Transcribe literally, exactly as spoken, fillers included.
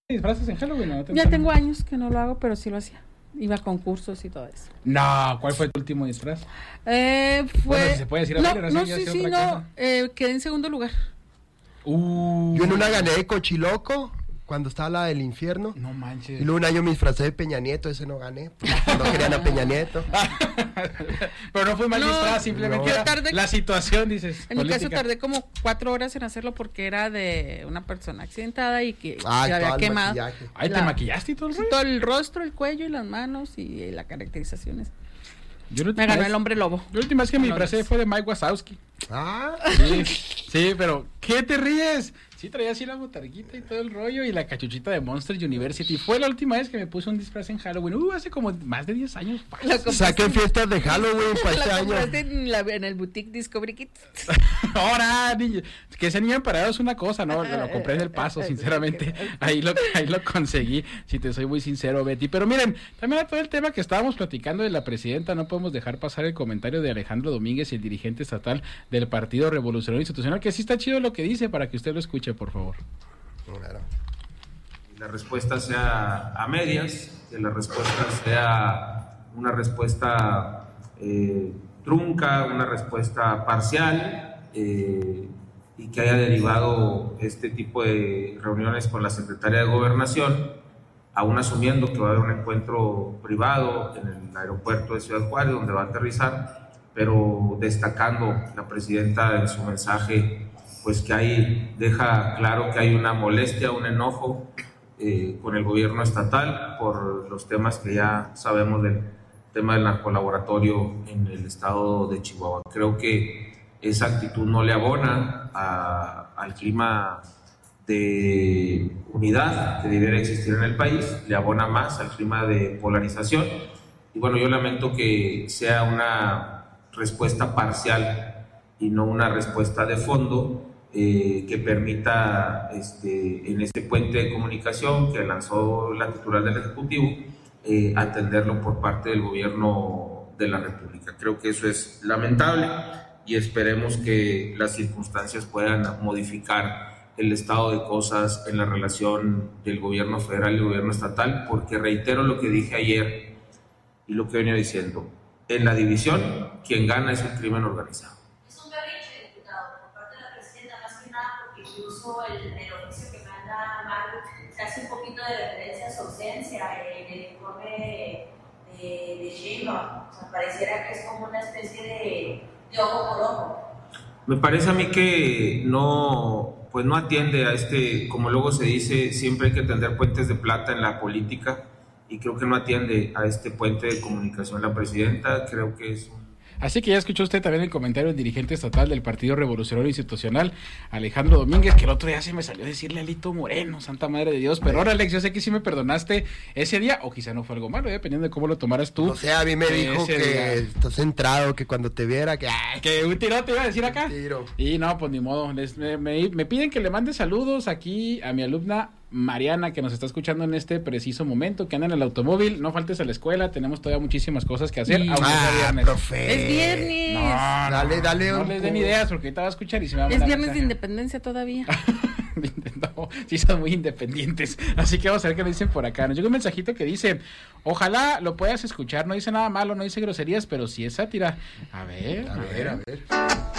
disfraces en Halloween? ¿No? Ya tengo años que no lo hago, pero sí lo hacía. Iba a concursos y todo eso. No, ¿cuál fue tu último disfraz? Eh, fue... Bueno, si se puede decir a no, ver, no, sí, sí, no, eh, quedé en segundo lugar. Uh, Yo en una gané de Cochiloco, cuando estaba la del infierno. No manches. Y luego un año me disfracé de Peña Nieto, ese no gané. No querían a Peña Nieto. Pero no fue mal No, disfraz, simplemente no. era Tardé- la situación, dices. En mi política. caso tardé como cuatro horas en hacerlo porque era de una persona accidentada y que Ah, se había todo el quemado. maquillaje. Ay, ¿te la- maquillaste y todo el Sí, rollo? todo el rostro, el cuello y las manos y eh, las caracterizaciones. Yo la Me última ganó vez- el hombre lobo. La última vez que me No, disfracé no. fue de Mike Wazowski. Ah, Sí, sí, pero ¿qué te ríes? Sí, traía así la botarguita y todo el rollo y la cachuchita de Monster University. Fue la última vez que me puse un disfraz en Halloween. Uh, hace como más de diez años. Lo compraste- saquen fiestas de Halloween para este Lo año. compraste en, la- en el boutique Discovery Kids. Ahora, niño, que ese niño parado es una cosa, ¿no? Lo compré en El Paso, sinceramente. Ahí lo, ahí lo conseguí, si te soy muy sincero, Betty. Pero miren, también a todo el tema que estábamos platicando de la presidenta, no podemos dejar pasar el comentario de Alejandro Domínguez, el dirigente estatal del Partido Revolucionario Institucional, que sí está chido lo que dice, para que usted lo escuche, por favor. Claro. La respuesta sea a medias, que la respuesta sea una respuesta eh, trunca, una respuesta parcial, eh, y que haya derivado este tipo de reuniones con la secretaria de Gobernación, aún asumiendo que va a haber un encuentro privado en el aeropuerto de Ciudad Juárez, donde va a aterrizar, pero destacando la presidenta en su mensaje, pues que ahí deja claro que hay una molestia, un enojo eh, con el gobierno estatal por los temas que ya sabemos del tema del narcolaboratorio en el estado de Chihuahua. Creo que esa actitud no le abona a, al clima de unidad que debiera existir en el país, le abona más al clima de polarización. Y bueno, yo lamento que sea una respuesta parcial y no una respuesta de fondo, Eh, que permita este, en este puente de comunicación que lanzó la titular del Ejecutivo, eh, atenderlo por parte del gobierno de la República. Creo que eso es lamentable y esperemos que las circunstancias puedan modificar el estado de cosas en la relación del gobierno federal y el gobierno estatal, porque reitero lo que dije ayer y lo que venía diciendo, en la división quien gana es el crimen organizado. Incluso el, el oficio que manda Marco se hace un poquito de referencia a su ausencia en el informe de, de, de Sheinbaum. O sea, pareciera que es como una especie de, de ojo por ojo. Me parece a mí que no, pues no atiende a este, como luego se dice, siempre hay que tender puentes de plata en la política, y creo que no atiende a este puente de comunicación la presidenta. Creo que es un... Así que ya escuchó usted también el comentario del dirigente estatal del Partido Revolucionario Institucional, Alejandro Domínguez, que el otro día se me salió a decirle a Alito Moreno, santa madre de Dios. Pero ahora, Alex, yo sé que sí me perdonaste ese día, o quizá no fue algo malo, ¿eh? Dependiendo de cómo lo tomaras tú. O sea, a mí me dijo Ese que día. estás centrado, que cuando te viera, que... ay, Que un tiro te iba a decir acá. tiro. Y no, pues ni modo. Les, me, me, me piden que le mande saludos aquí a mi alumna Mariana, que nos está escuchando en este preciso momento, que anda en el automóvil. No faltes a la escuela, tenemos todavía muchísimas cosas que hacer. Sí. Aunque sea Ah, viernes. profe. Es viernes. No, no, Dale, dale No un les den poco. ideas porque ahorita va a escuchar y se me va a Es mandar viernes de mensaje. independencia todavía. No, sí son muy independientes. Así que vamos a ver qué me dicen por acá. Nos llega un mensajito que dice: ojalá lo puedas escuchar. No dice nada malo, no dice groserías, pero sí es sátira. A ver, A ver, a ver.